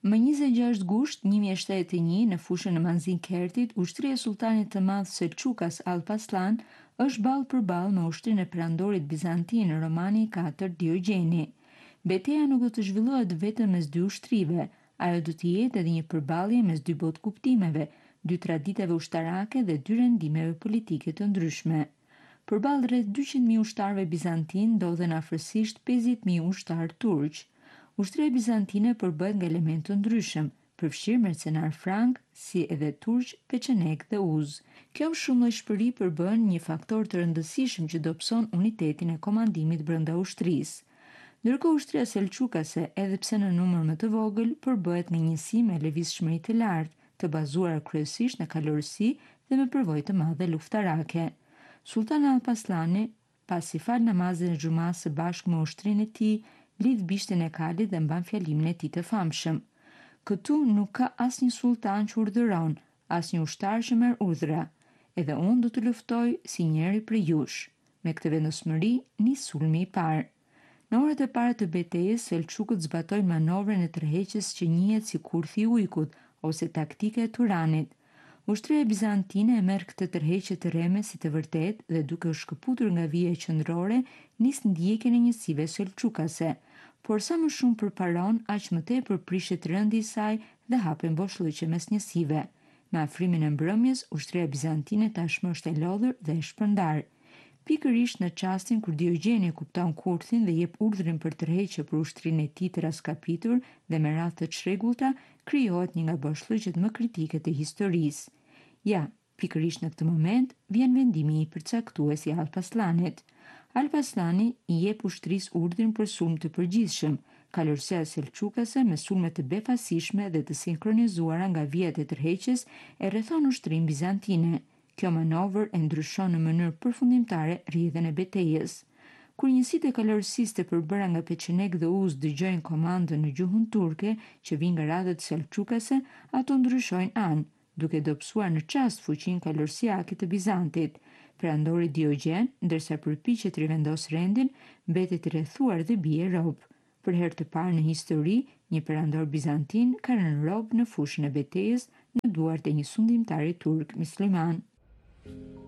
Më 26 gusht 1071 në fushën e Manzikhertit, ushtria e sultanit të madh Selçukas Alpaslan është ballë për ballë me ushtrinë e perandorit bizantin Romani IV Diogjeni. Betejë nuk do të zhvillohet vetëm mes dy ushtrive, ajo do të jetë edhe një përballje mes dy botë kuptimeve, dy traditave ushtarake dhe dy rendimeve politike të ndryshme. Përballë rreth 200.000 ushtarëve bizantin ndodhen afërsisht 50.000 ushtarë turq. Ushtria bizantine përbëhet nga elementë të ndryshëm, përfshirë mercenar frank, si edhe turq, peçenek dhe uz. Kjo shumëllojshmëri përbën një faktor të rëndësishëm që dobëson unitetin e komandimit brenda ushtrisë. Ndërkohë ushtria selçukase, edhe pse në numër më të vogël, përbëhet nga njësi me lëvizshmëri të lartë, të bazuar kryesisht në kalorësi dhe me përvojë të mëdha luftarake. Sultani Alpaslani, pasi fal namazin e xumas së bashku me ushtrinë e tij, lidh bishtin e kalit dhe mban fjalimin e tij të famshëm. Këtu nuk ka asnjë sultan që urdhëron, asnjë ushtar që merr urdhra. Edhe unë do të luftoj si njeri prej jush. Me këtë vendosmëri nis sulmi i parë. Në orët e para të betejës, Selçukët zbatojnë manovrën e tërheqjes që njihet si kurthi i ujkut ose taktika e Turanit. Ushtria bizantine e merr këtë tërheqje të rreme si të vërtetë dhe duke u shkëputur nga vija qendrore, nis ndjekjen e njësive selçukase, por sa më shumë përparon, aq më tepër prishet rëndi i saj dhe hapen boshllëqe mes njësive. Me afrimin e mbrëmjes, ushtria bizantine tashmë është e lodhur dhe e shpërndar. Pikërisht në çastin kur Diogjeni kupton kurthin dhe jep urdhrin për tërheqje për ushtrinë e tij të raskapitur dhe me radhë të çrregullta, krijohet një nga boshllëqet më kritike të historisë. Ja, pikërisht në këtë moment vjen vendimi i përcaktues i Alpaslanit. Alpaslani i jep ushtrisë urdhrin për sulm të përgjithshëm. Kalorësia selçukase me sulme të befasishme dhe të sinkronizuara nga vijat e tërheqjes e rrethon ushtrinë bizantine. Kjo manovër e ndryshon në mënyrë përfundimtare rrjedhën e betejës. Kur njësitë e kalorësisë të përbëra nga peçenek dhe uz dëgjojnë komandën në gjuhën turke që vijnë nga radhët selçukase, ato ndryshojnë anë, duke dobësuar në çast fuqinë kalorësiake të Bizantit. Perandori Diogjen, ndërsa përpiqet të rivendos rendin, mbetet i rrethuar dhe bie rob. Për herë të parë në histori, një perandor bizantin ka rënë rob në fushën e betejës në duart e një sundimtari turk musliman.